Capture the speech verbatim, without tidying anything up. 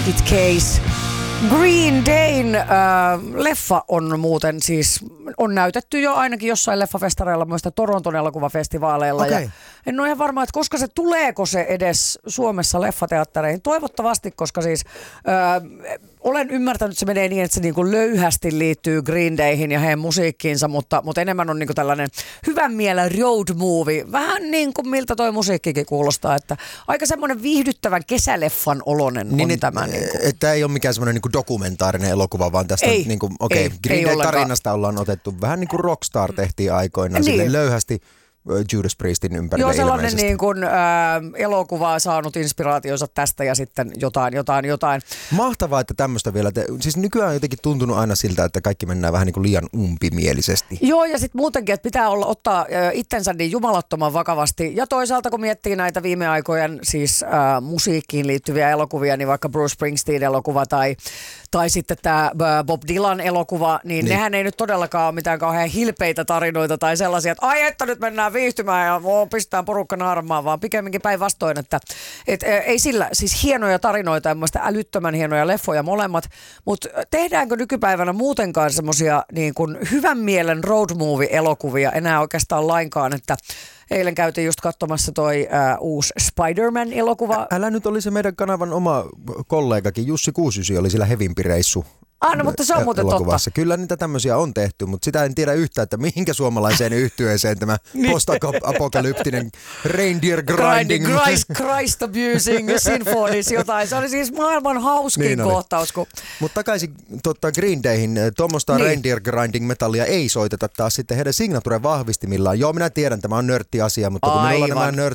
Basket Case. Green Dayn äh, leffa on muuten siis, on näytetty jo ainakin jossain leffafestareilla, muista Toronton elokuvafestivaaleilla. Okay. Ja en ole ihan varma, että koska se tuleeko se edes Suomessa leffateattereihin. Toivottavasti, koska siis äh, olen ymmärtänyt, että se menee niin, että se niinku löyhästi liittyy Green Dayhin ja heidän musiikkiinsa, mutta, mutta enemmän on niinku tällainen hyvän mielen road movie. Vähän niin kuin miltä toi musiikkikin kuulostaa, että aika semmoinen viihdyttävän kesäleffan oloinen niin, on et, tämä. Niinku. Että ei ole mikään semmoinen niinku dokumentaarinen elokuva, vaan tästä ei, niinku, okei, ei, Green ei Day ollenkaan. tarinasta ollaan otettu vähän niin kuin Rockstar tehtiin aikoinaan, niin. Sille löyhästi Judas Priestin ympärille. Joo, sellainen ilmeisesti. niin kuin, ä, elokuva saanut inspiraationsa tästä ja sitten jotain, jotain, jotain. Mahtavaa, että tämmöistä vielä. Te, siis nykyään on jotenkin tuntunut aina siltä, että kaikki mennään vähän niin kuin liian umpimielisesti. Joo, ja sitten muutenkin, että pitää olla, ottaa ä, itsensä niin jumalattoman vakavasti. Ja toisaalta, kun miettii näitä viime aikojen siis ä, musiikkiin liittyviä elokuvia, niin vaikka Bruce Springsteen-elokuva tai, tai sitten tämä Bob Dylan-elokuva, niin, niin nehän ei nyt todellakaan ole mitään kauhean hilpeitä tarinoita tai sellaisia, että ai että nyt mennään viihtymään ja oh, pistetään porukka naarmaan, vaan pikemminkin päinvastoin, että et, ei sillä, siis hienoja tarinoita ja mielestäni älyttömän hienoja leffoja molemmat, mutta tehdäänkö nykypäivänä muutenkaan semmoisia niin kuin hyvän mielen road movie-elokuvia enää oikeastaan lainkaan, että eilen käytiin just katsomassa toi ää, uusi Spider-Man-elokuva. Älä nyt, oli se meidän kanavan oma kollegakin, Jussi Kuusysi oli sillä Hevimpireissu. Ah, no, mutta se on muuten elokuvassa. totta. Kyllä niitä tämmöisiä on tehty, mutta sitä en tiedä yhtään, että mihinkä suomalaiseen yhtyeeseen tämä niin. post-apokalyptinen reindeer grinding. Christ, Christ abusing symphonies jotain. Se oli siis maailman hauskin niin kohtaus. Kun... Mutta takaisin totta Green Dayhin. Tuommoista niin. reindeer grinding metallia ei soiteta taas sitten heidän signature vahvistimillaan. Joo, minä tiedän, tämä on nörtti asia, mutta kun Aivan. minulla nämä